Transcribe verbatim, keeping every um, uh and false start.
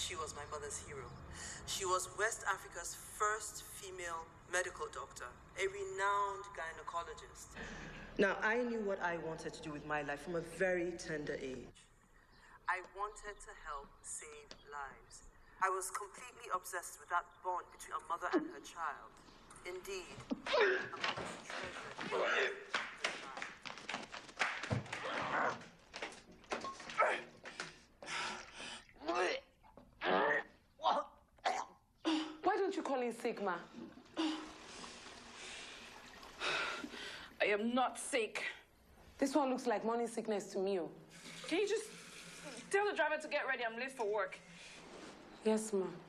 She was my mother's hero. She was West Africa's first female medical doctor, a renowned gynecologist. Now, I knew what I wanted to do with my life from a very tender age. I wanted to help save lives. I was completely obsessed with that bond between a mother and her child. Indeed, a mother's treasure. Why don't you call in Sigma? I am not sick. This one looks like morning sickness to me. Can you just tell the driver to get ready? I'm late for work. Yes, ma'am.